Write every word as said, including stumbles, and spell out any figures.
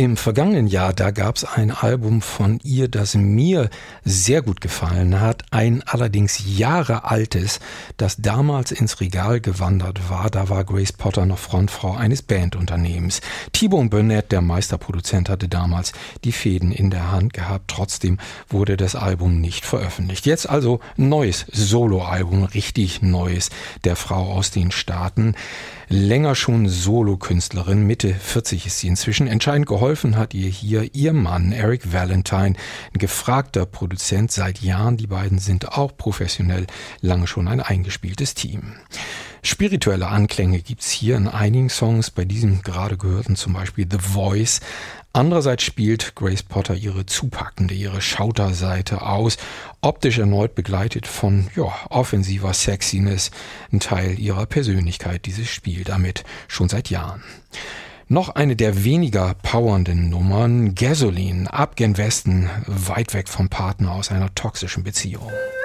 Im vergangenen Jahr, da gab es ein Album von ihr, das mir sehr gut gefallen hat. Ein allerdings Jahre altes, das damals ins Regal gewandert war. Da war Grace Potter noch Frontfrau eines Bandunternehmens. T-Bone Burnett, der Meisterproduzent, hatte damals die Fäden in der Hand gehabt. Trotzdem wurde das Album nicht veröffentlicht. Jetzt also ein neues Soloalbum, richtig neues, der Frau aus den Staaten. Länger schon Solokünstlerin, Mitte vierzig ist sie inzwischen. Entscheidend geholfen hat ihr hier ihr Mann Eric Valentine, ein gefragter Produzent seit Jahren. Die beiden sind auch professionell lange schon ein eingespieltes Team. Spirituelle Anklänge gibt's hier in einigen Songs, bei diesem gerade gehörten zum Beispiel The Voice. Andererseits spielt Grace Potter ihre zupackende, ihre Schauterseite aus, optisch erneut begleitet von ja, offensiver Sexiness, ein Teil ihrer Persönlichkeit, die sie spielt damit schon seit Jahren. Noch eine der weniger powernden Nummern, Gasoline, ab gen Westen, weit weg vom Partner aus einer toxischen Beziehung.